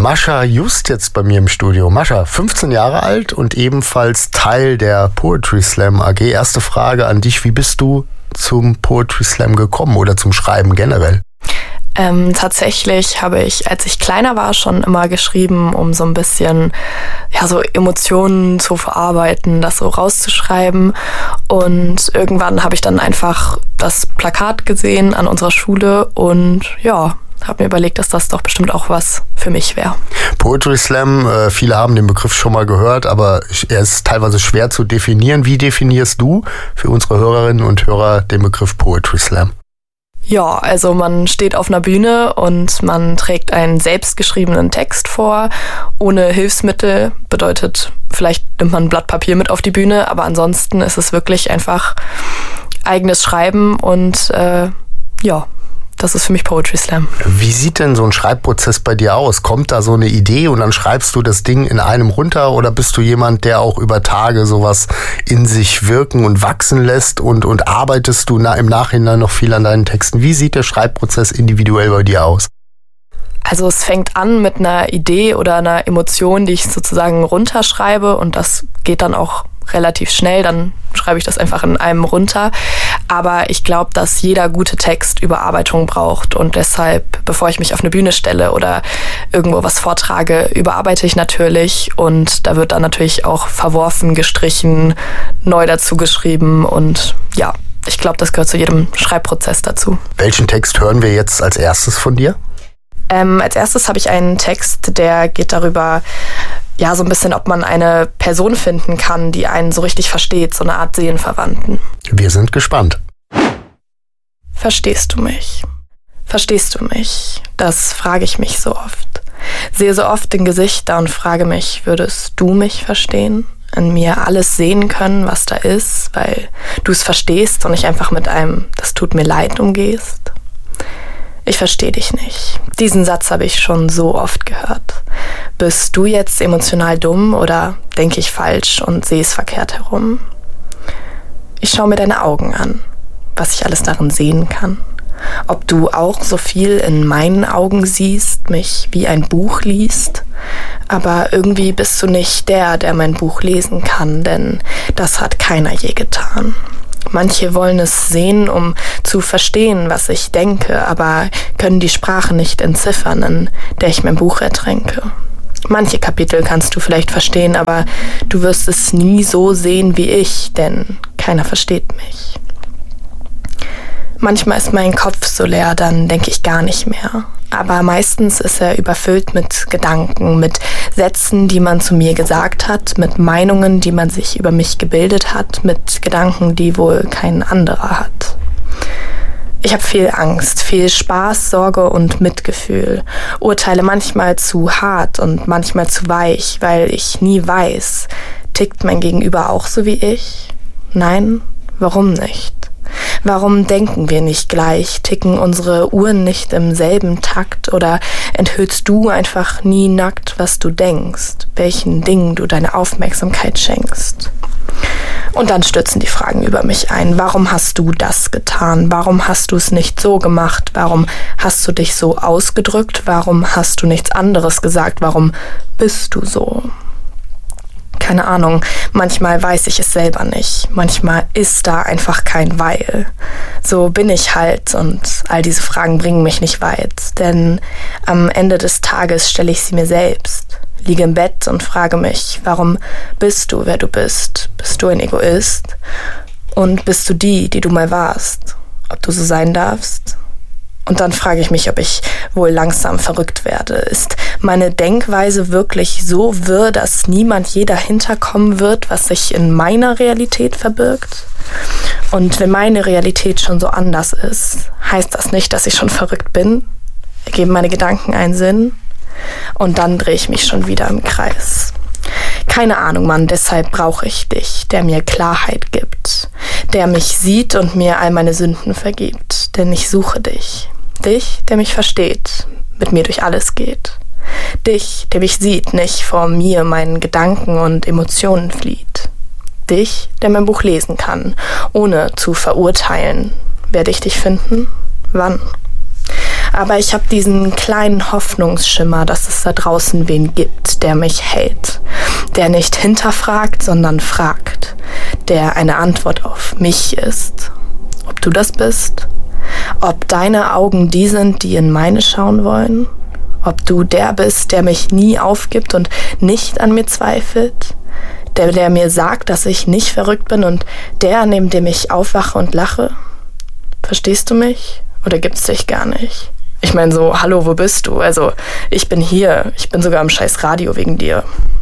Mascha Just jetzt bei mir im Studio. Mascha, 15 Jahre alt und ebenfalls Teil der Poetry Slam AG. Erste Frage an dich, wie bist du zum Poetry Slam gekommen oder zum Schreiben generell? Tatsächlich habe ich, als ich kleiner war, schon immer geschrieben, um so ein bisschen so Emotionen zu verarbeiten, das so rauszuschreiben. Und irgendwann habe ich dann einfach das Plakat gesehen an unserer Schule und habe mir überlegt, dass das doch bestimmt auch was für mich wäre. Poetry Slam, viele haben den Begriff schon mal gehört, aber er ist teilweise schwer zu definieren. Wie definierst du für unsere Hörerinnen und Hörer den Begriff Poetry Slam? Ja, also man steht auf einer Bühne und man trägt einen selbstgeschriebenen Text vor, ohne Hilfsmittel. Bedeutet, vielleicht nimmt man ein Blatt Papier mit auf die Bühne, aber ansonsten ist es wirklich einfach eigenes Schreiben und das ist für mich Poetry Slam. Wie sieht denn so ein Schreibprozess bei dir aus? Kommt da so eine Idee und dann schreibst du das Ding in einem runter oder bist du jemand, der auch über Tage sowas in sich wirken und wachsen lässt und arbeitest du im Nachhinein noch viel an deinen Texten? Wie sieht der Schreibprozess individuell bei dir aus? Also es fängt an mit einer Idee oder einer Emotion, die ich sozusagen runterschreibe und das geht dann auch relativ schnell, dann schreibe ich das einfach in einem runter. Aber ich glaube, dass jeder gute Text Überarbeitung braucht und deshalb, bevor ich mich auf eine Bühne stelle oder irgendwo was vortrage, überarbeite ich natürlich und da wird dann natürlich auch verworfen, gestrichen, neu dazu geschrieben und ich glaube, das gehört zu jedem Schreibprozess dazu. Welchen Text hören wir jetzt als erstes von dir? Als erstes habe ich einen Text, der geht darüber, so ein bisschen, ob man eine Person finden kann, die einen so richtig versteht, so eine Art Seelenverwandten. Wir sind gespannt. Verstehst du mich? Verstehst du mich? Das frage ich mich so oft. Sehe so oft in Gesichter und frage mich, würdest du mich verstehen? In mir alles sehen können, was da ist, weil du es verstehst und nicht einfach mit einem "das tut mir leid" umgehst? Ich verstehe dich nicht. Diesen Satz habe ich schon so oft gehört. Bist du jetzt emotional dumm oder denke ich falsch und sehe es verkehrt herum? Ich schaue mir deine Augen an, was ich alles darin sehen kann. Ob du auch so viel in meinen Augen siehst, mich wie ein Buch liest. Aber irgendwie bist du nicht der mein Buch lesen kann, denn das hat keiner je getan. Manche wollen es sehen, um zu verstehen, was ich denke, aber können die Sprache nicht entziffern, in der ich mein Buch ertränke. Manche Kapitel kannst du vielleicht verstehen, aber du wirst es nie so sehen wie ich, denn keiner versteht mich. Manchmal ist mein Kopf so leer, dann denke ich gar nicht mehr. Aber meistens ist er überfüllt mit Gedanken, mit Sätzen, die man zu mir gesagt hat, mit Meinungen, die man sich über mich gebildet hat, mit Gedanken, die wohl kein anderer hat. Ich habe viel Angst, viel Spaß, Sorge und Mitgefühl, urteile manchmal zu hart und manchmal zu weich, weil ich nie weiß, tickt mein Gegenüber auch so wie ich? Nein, warum nicht? Warum denken wir nicht gleich? Ticken unsere Uhren nicht im selben Takt? Oder enthüllst du einfach nie nackt, was du denkst? Welchen Dingen du deine Aufmerksamkeit schenkst? Und dann stürzen die Fragen über mich ein. Warum hast du das getan? Warum hast du es nicht so gemacht? Warum hast du dich so ausgedrückt? Warum hast du nichts anderes gesagt? Warum bist du so? Keine Ahnung, manchmal weiß ich es selber nicht. Manchmal ist da einfach kein Weil. So bin ich halt und all diese Fragen bringen mich nicht weit. Denn am Ende des Tages stelle ich sie mir selbst. Liege im Bett und frage mich, warum bist du, wer du bist? Bist du ein Egoist? Und bist du die du mal warst? Ob du so sein darfst? Und dann frage ich mich, ob ich wohl langsam verrückt werde. Ist meine Denkweise wirklich so wirr, dass niemand je dahinter kommen wird, was sich in meiner Realität verbirgt? Und wenn meine Realität schon so anders ist, heißt das nicht, dass ich schon verrückt bin? Ergeben meine Gedanken einen Sinn? Und dann drehe ich mich schon wieder im Kreis. Keine Ahnung, Mann, deshalb brauche ich dich, der mir Klarheit gibt, der mich sieht und mir all meine Sünden vergibt, denn ich suche dich. Dich, der mich versteht, mit mir durch alles geht. Dich, der mich sieht, nicht vor mir meinen Gedanken und Emotionen flieht. Dich, der mein Buch lesen kann, ohne zu verurteilen. Werde ich dich finden? Wann? Aber ich habe diesen kleinen Hoffnungsschimmer, dass es da draußen wen gibt, der mich hält. Der nicht hinterfragt, sondern fragt. Der eine Antwort auf mich ist. Ob du das bist? Ob deine Augen die sind, die in meine schauen wollen? Ob du der bist, der mich nie aufgibt und nicht an mir zweifelt? Der mir sagt, dass ich nicht verrückt bin und der, neben dem ich aufwache und lache? Verstehst du mich? Oder gibt's dich gar nicht? Ich meine so, hallo, wo bist du? Also, ich bin hier. Ich bin sogar am scheiß Radio wegen dir.